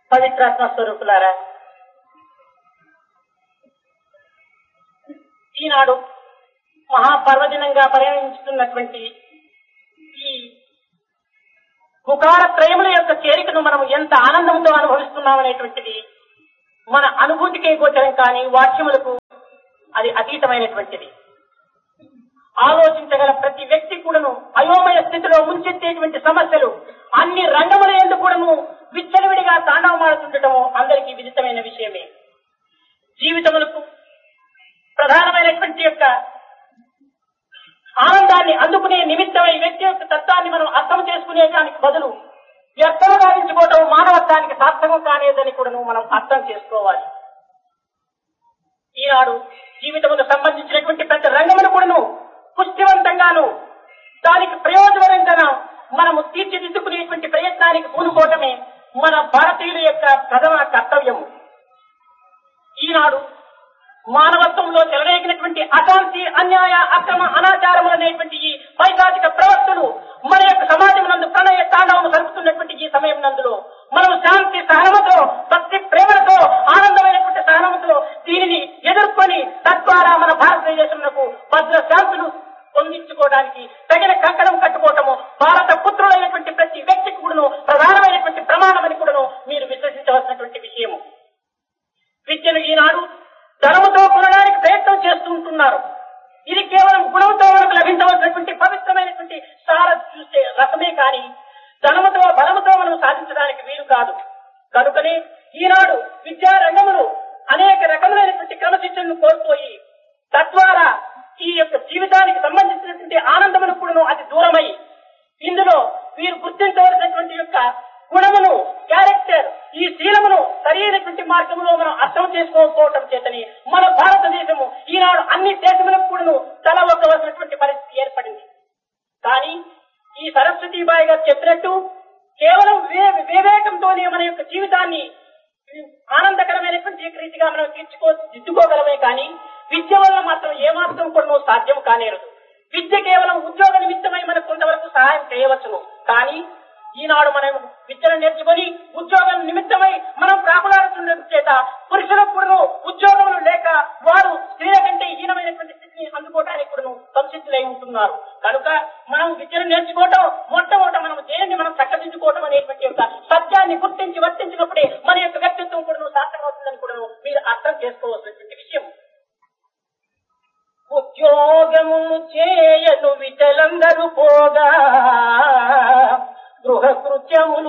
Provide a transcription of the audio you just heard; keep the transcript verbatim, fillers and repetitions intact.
పవిత్రాత్మ స్వరూపులారా, ఈనాడు మహాపర్వదినంగా పరిగణించుతున్నటువంటి ఈ పుకార త్రయముల యొక్క చేరికను మనం ఎంత ఆనందంతో అనుభవిస్తున్నామనేటువంటిది మన అనుభూతికే గోచరం, కానీ వాక్యములకు అది అతీతమైనటువంటిది. ఆలోచించగల ప్రతి వ్యక్తి కూడాను అయోమయ స్థితిలో ముంచెత్తేటువంటి సమస్యలు అన్ని రంగముల యందు కూడాను విచ్చలవిడిగా తాండవమాడుతుండటము అందరికీ విదితమైన విషయమే. జీవితములకు ప్రధానమైనటువంటి యొక్క ఆనందాన్ని అందుకునే నిమిత్తమై వ్యక్తి యొక్క తత్వాన్ని మనం అర్థం చేసుకునేదానికి బదులు వ్యర్థం గావించుకోవటం మానవత్వానికి సార్థకం కానేదని కూడాను మనం అర్థం చేసుకోవాలి. ఈనాడు జీవితముకు సంబంధించినటువంటి ప్రతి రంగమును కూడాను పుష్టివంతంగాను దానికి ప్రయోజనకరంగా మనము తీర్చిదిద్దుకునేటువంటి ప్రయత్నానికి పూనుకోవటమే మన భారతీయుల యొక్క ప్రథమ కర్తవ్యము. ఈనాడు మానవత్వంలో చెలరేగినటువంటి అశాంతి, అన్యాయ, అక్రమ, అనాచారములు అనేటువంటి ఈ పైశాచిక ప్రవర్తనలు మన యొక్క సమాజం నందు ప్రణయ తాండవము జరుపుతున్నటువంటి ఈ సమయం నందులో మనం శాంతి సహనముతో, భక్తి ప్రేమలతో, ఆనందమైనటువంటి సహనముతో దీనిని ఎదుర్కొని తద్వారా మన భారతదేశంలో భద్ర శాంతులు పొందించుకోవడానికి తగిన కంకణం కట్టుకోవటము భారత పుత్రులైనటువంటి ప్రతి వ్యక్తికి కూడాను ప్రధానమైనటువంటి ప్రమాణమని కూడాను మీరు విశ్వసించవలసినటువంటి విషయము. విద్యను ఈనాడు ధనముతో కొనడానికి ప్రయత్నం చేస్తూ ఉంటున్నారు. ఇది కేవలం గుణంతో మనకు లభించవలసినటువంటి పవిత్రమైనటువంటి సార చూసే రసమే కానీ ధనముతో బలముతో మనం సాధించడానికి వీలు కాదు. కనుకనే ఈనాడు విద్యా రంగములు అనేక రకములైనటువంటి క్రమశిక్షణను కోల్పోయి తద్వారా ఈ యొక్క జీవితానికి సంబంధించినటువంటి ఆనందమును కూడాను అతి దూరమై ఇందులో వీరు గుర్తించవలసినటువంటి యొక్క గుణమును, క్యారెక్టర్, ఈ శీలమును సరైనటువంటి మార్గంలో మనం అర్థం చేసుకోకపోవటం చేతని మన భారతదేశము ఈనాడు అన్ని దేశములకు కూడాను తల ఒక్కవలసినటువంటి పరిస్థితి ఏర్పడింది. కానీ ఈ సరస్వతీబాయి గారు చెప్పినట్టు కేవలం వివేకంతోనే మన యొక్క జీవితాన్ని ఆనందకరమైనటువంటి రీతిగా మనం తీర్చుకో దిద్దుకోగలమే కానీ విద్య వల్ల మాత్రం ఏమాత్రం కూడా సాధ్యం కానేరదు. విద్య కేవలం ఉద్యోగ నిమిత్తమై మనకు కొంతవరకు సహాయం చేయవచ్చును. కానీ ఈనాడు మనం విద్యను నేర్చుకొని ఉద్యోగం నిమిత్తమై మనం ప్రాకులాడుతుండటం చేత పురుషులకు కూడా ఉద్యోగములు లేక వారు స్త్రీల కంటే హీనమైనటువంటి స్థితిని అందుకోవడానికి కూడా సంసిద్ధులై ఉంటున్నారు. కనుక మనం విద్యను నేర్చుకోవటం మొట్టమొదట మనం దేనిని మనం చక్కదిద్దుకోవటం అనేటువంటి యొక్క సత్యాన్ని గుర్తించి వర్తించినప్పుడే మన యొక్క వ్యక్తిత్వం కూడా సార్థకమవుతుందని కూడా మీరు అర్థం చేసుకోవాల్సినటువంటి విషయం. ఉద్యోగము చేయను విటలందరూ పోగా గృహ కృత్యములు